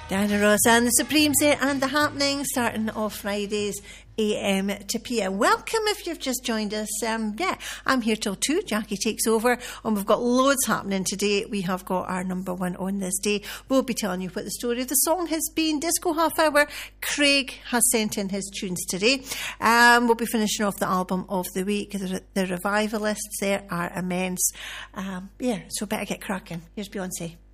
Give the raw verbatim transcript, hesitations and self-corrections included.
Diana Ross and the Supremes there, and The Happening, starting off Fridays A M to P M. Welcome if you've just joined us. Um, yeah, I'm here till two. Jackie takes over, and we've got loads happening today. We have got our number one on this day. We'll be telling you what the story of the song has been. Disco Half Hour. Craig has sent in his tunes today. Um, we'll be finishing off the album of the week. The, the revivalists there are immense. Um, yeah, so better get cracking. Here's Beyonce.